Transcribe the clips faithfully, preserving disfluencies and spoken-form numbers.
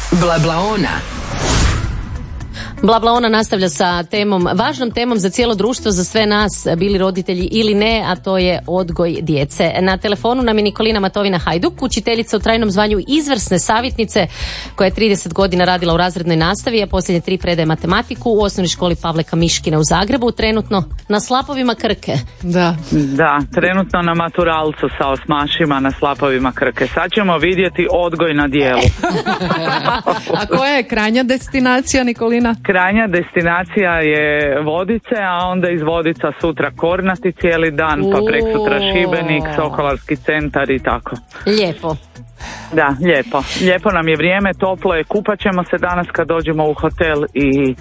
Blablaona. Blablaona nastavlja sa temom, važnom temom za cijelo društvo, za sve nas, bili roditelji ili ne, a to je odgoj djece. Na telefonu nam je Nikolina Matovina-Hajduk, učiteljica u trajnom zvanju izvrsne savjetnice koja je trideset godina radila u razrednoj nastavi, a posljednje tri predaje matematiku u osnovnoj školi Pavleka Miškina u Zagrebu, trenutno na slapovima Krke. Da, da trenutno na maturalcu sa osmašima na slapovima Krke. Sad ćemo vidjeti odgoj na dijelu. A koja je krajnja destinacija, Nikolina? Krajnja destinacija je Vodice, a onda iz Vodica sutra Kornati cijeli dan, pa prek sutra Šibenik, Sokolarski centar i tako. Lijepo. Da, lijepo. Lijepo nam je vrijeme, toplo je, kupat ćemo se danas kad dođemo u hotel i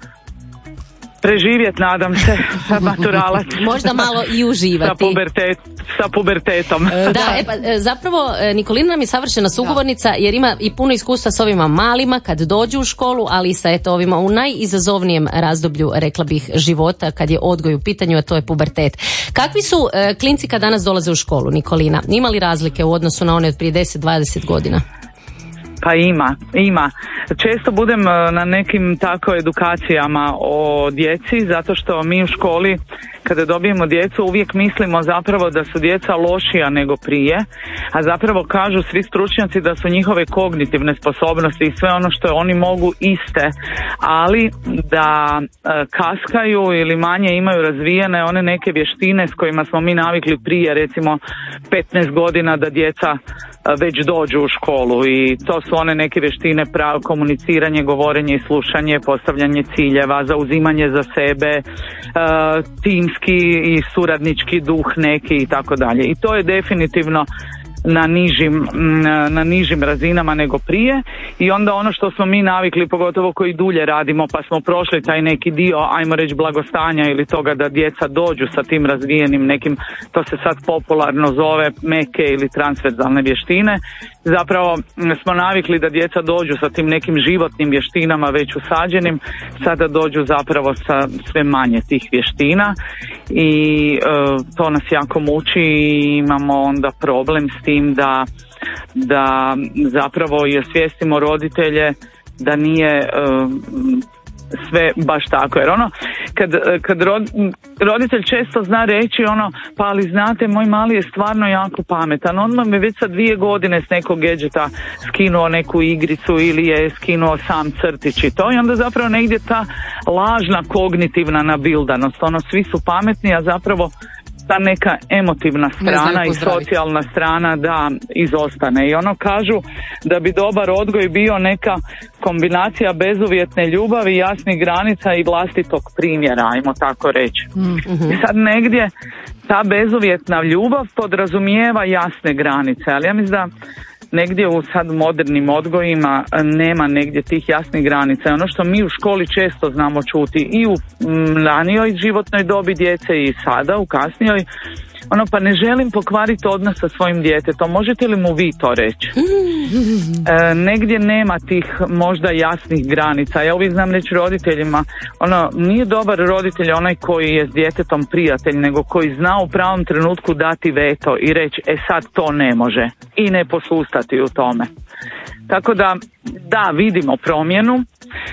preživjet, nadam se, sa maturalac. Možda malo i uživati. Sa, pubertet, sa pubertetom. Da, e pa, zapravo Nikolina nam je savršena sugovornica jer ima i puno iskustva s ovima malima kad dođu u školu, ali i sa eto ovima u najizazovnijem razdoblju, rekla bih, života kad je odgoj u pitanju, a to je pubertet. Kakvi su e, klinci kad danas dolaze u školu, Nikolina? Ima li razlike u odnosu na one od prije deset do dvadeset godina? Pa ima, ima. Često budem na nekim tako edukacijama o djeci, zato što mi u školi kada dobijemo djecu uvijek mislimo zapravo da su djeca lošija nego prije, a zapravo kažu svi stručnjaci da su njihove kognitivne sposobnosti i sve ono što oni mogu iste, ali da e, kaskaju ili manje imaju razvijene one neke vještine s kojima smo mi navikli prije, recimo petnaest godina da djeca već dođu u školu, i to su one neke vještine, pravo komuniciranje, govorenje i slušanje, postavljanje ciljeva, zauzimanje za sebe, e, timski i suradnički duh neki i tako dalje. I to je definitivno na nižim, na nižim razinama nego prije, i onda ono što smo mi navikli, pogotovo koji dulje radimo pa smo prošli taj neki dio, ajmo reći, blagostanja ili toga da djeca dođu sa tim razvijenim nekim, to se sad popularno zove meke ili transverzalne vještine. Zapravo smo navikli da djeca dođu sa tim nekim životnim vještinama već usađenim, sada dođu zapravo sa sve manje tih vještina i e, to nas jako muči i imamo onda problem s tim da, da zapravo i osvijestimo roditelje da nije e, sve baš tako, jer ono kad, kad rod, roditelj često zna reći ono, pa ali znate, moj mali je stvarno jako pametan, on me već sa dvije godine s nekog gadgeta skinuo neku igricu ili je skinuo sam crtić i to, i onda zapravo negdje ta lažna kognitivna nabildanost, ono svi su pametni, a zapravo ta neka emotivna strana i socijalna strana da izostane. I ono kažu da bi dobar odgoj bio neka kombinacija bezuvjetne ljubavi, jasnih granica i vlastitog primjera, ajmo tako reći. Mm-hmm. I sad negdje ta bezuvjetna ljubav podrazumijeva jasne granice, ali ja mislim da negdje u sad modernim odgojima nema negdje tih jasnih granica. Ono što mi u školi često znamo čuti i u ranijoj životnoj dobi djece i sada u kasnijoj, ono, pa ne želim pokvariti odnos sa svojim djetetom, možete li mu vi to reći? E, negdje nema tih možda jasnih granica. Ja uvijek znam reći roditeljima, ono, nije dobar roditelj onaj koji je s djetetom prijatelj, nego koji zna u pravom trenutku dati veto i reći, e sad to ne može, i ne posustati u tome. Tako da, da, vidimo promjenu, e,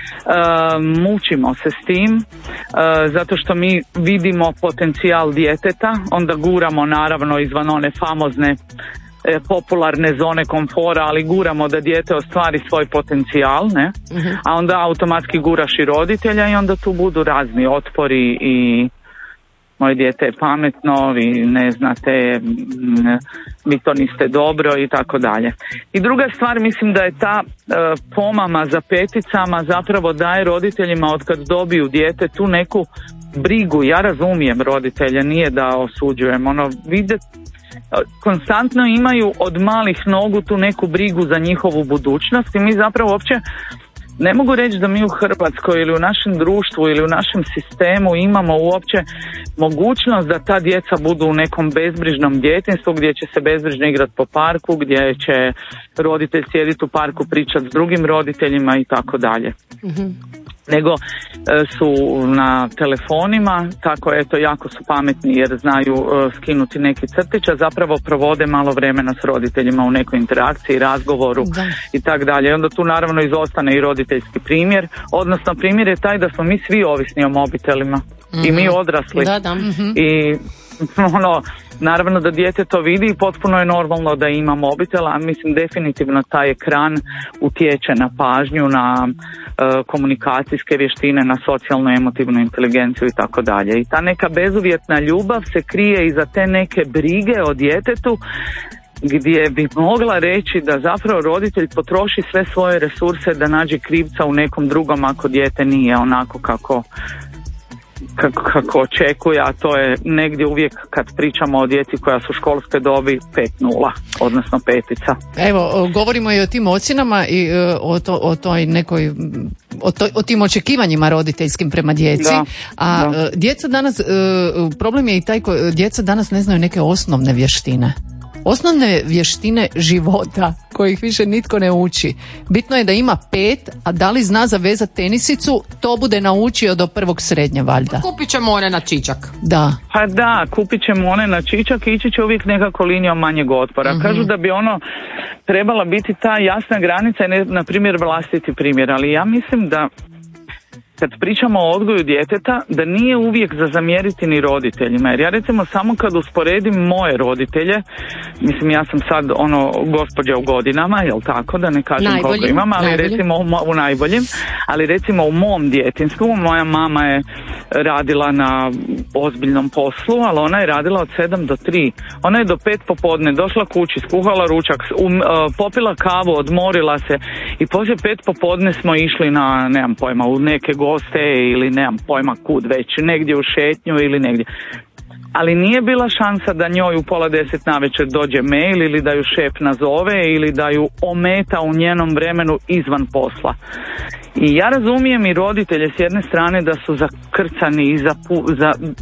mučimo se s tim, e, zato što mi vidimo potencijal djeteta, onda guramo naravno izvan one famozne e, popularne zone komfora, ali guramo da dijete ostvari svoj potencijal, ne? Uh-huh. A onda automatski guraš i roditelja i onda tu budu razni otpori i moje dijete je pametno, vi ne znate, vi to niste dobro i tako dalje. I druga stvar, mislim da je ta e, pomama za peticama zapravo daje roditeljima od kad dobiju dijete tu neku brigu. Ja razumijem roditelje, nije da osuđujem, ono, vide, konstantno imaju od malih nogu tu neku brigu za njihovu budućnost i mi zapravo uopće ne mogu reći da mi u Hrvatskoj ili u našem društvu ili u našem sistemu imamo uopće mogućnost da ta djeca budu u nekom bezbrižnom djetinjstvu gdje će se bezbrižno igrati po parku, gdje će roditelj sjediti u parku pričati s drugim roditeljima i tako dalje. nego e, su na telefonima, tako eto jako su pametni jer znaju e, skinuti neki crtić, a zapravo provode malo vremena s roditeljima u nekoj interakciji, razgovoru da. I tak dalje. Onda tu naravno izostane i roditeljski primjer, odnosno primjer je taj da smo mi svi ovisni o mobitelima mm-hmm. i mi odrasli da, da. Mm-hmm. i ono, naravno da dijete to vidi i potpuno je normalno da ima mobitel, a mislim definitivno taj ekran utječe na pažnju, na e, komunikacijske vještine, na socijalnu emotivnu inteligenciju i tako dalje. I ta neka bezuvjetna ljubav se krije iza te neke brige o djetetu gdje bi mogla reći da zapravo roditelj potroši sve svoje resurse da nađe krivca u nekom drugom ako dijete nije onako kako Kako, kako očekuje, a to je negdje uvijek kad pričamo o djeci koja su školske dobi pet nula, odnosno petica. Evo, govorimo i o tim ocjenama i o, to, o toj nekoj, o, to, o tim očekivanjima roditeljskim prema djeci, da, a da. djeca danas, problem je i taj ko djeca danas ne znaju neke osnovne vještine. Osnovne vještine života kojih više nitko ne uči. Bitno je da ima pet, a da li zna zavezati tenisicu, to bude naučio do prvog srednje valjda. Kupit ćemo one na čičak. Da. Pa da, kupit ćemo one na čičak i ići će uvijek nekako linijom manjeg otpora. Mm-hmm. Kažu da bi ono trebala biti ta jasna granica i ne, na primjer vlastiti primjer, ali ja mislim da kad pričamo o odgoju djeteta, da nije uvijek za zamjeriti ni roditeljima. Jer ja recimo samo kad usporedim moje roditelje, mislim ja sam sad ono gospođa u godinama, jel tako, da ne kažem najboljim, koliko imam, ali najboljim. recimo u, u najboljim, ali recimo u mom djetinstvu, moja mama je radila na ozbiljnom poslu, ali ona je radila od sedam do tri. Ona je do pet popodne došla kući, skuhala ručak, um, uh, popila kavu, odmorila se i poslije pet popodne smo išli na, nemam pojma, u neke goste ili nemam pojma kud već, negdje u šetnju ili negdje. Ali nije bila šansa da njoj u pola deset navečer dođe mail ili da ju šef nazove ili da ju ometa u njenom vremenu izvan posla. I ja razumijem i roditelje s jedne strane da su zakrcani i za, za